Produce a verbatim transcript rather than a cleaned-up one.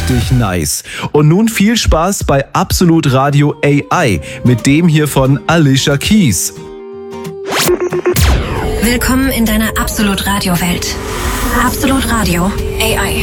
richtig nice. Und nun viel Spaß bei Absolut Radio A I mit dem hier von Alicia Keys. Willkommen in deiner Absolut Radio Welt. Absolut Radio A I.